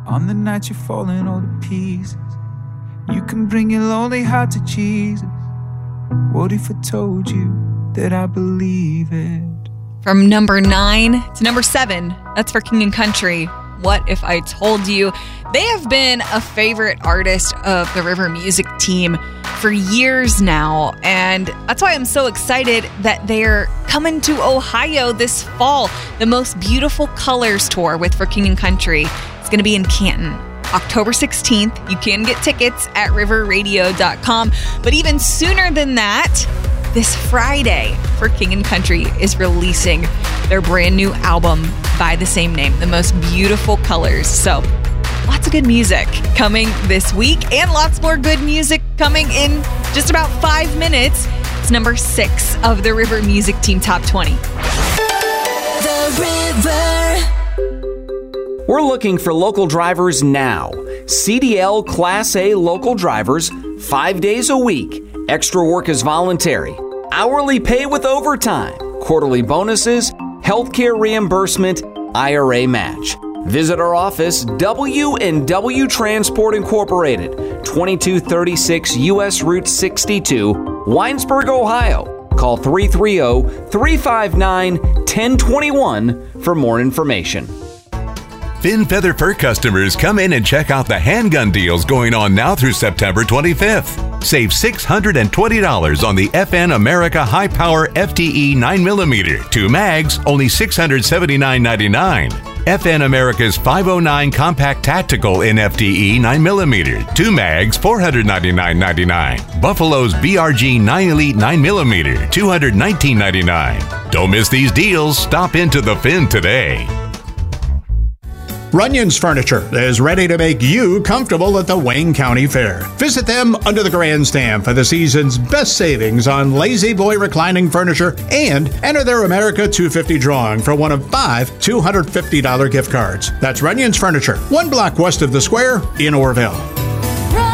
On the night you're falling all to pieces, you can bring your lonely heart to Jesus. What if I told you that I believe it? From number 9 to number 7, that's for King and Country. What If I Told You? They have been a favorite artist of the River Music team for years now, and that's why I'm so excited that they're coming to Ohio this fall. The Most Beautiful Colors tour with For King and Country. It's going to be in Canton, October 16th. You can get tickets at riverradio.com, but even sooner than that, this Friday, For King and Country is releasing their brand new album by the same name, The Most Beautiful Colors. So lots of good music coming this week, and lots more good music coming in just about 5 minutes. It's number 6 of the River Music Team Top 20. The River. We're looking for local drivers now. CDL Class A local drivers, 5 days a week. Extra work is voluntary. Hourly pay with overtime. Quarterly bonuses. Healthcare reimbursement. IRA match. Visit our office, W&W Transport Incorporated, 2236 U.S. Route 62, Winesburg, Ohio. Call 330-359-1021 for more information. Finn Feather Fur customers, come in and check out the handgun deals going on now through September 25th. Save $620 on the FN America High Power FTE 9mm. 2 mags, only $679.99. FN America's 509 Compact Tactical in FTE 9mm. 2 mags, $499.99. Buffalo's BRG 9 Elite 9mm, $219.99. Don't miss these deals. Stop into the Finn today. Runyon's Furniture is ready to make you comfortable at the Wayne County Fair. Visit them under the grandstand for the season's best savings on Lazy Boy reclining furniture and enter their America 250 drawing for one of 5 $250 gift cards. That's Runyon's Furniture, 1 block west of the square in Orville.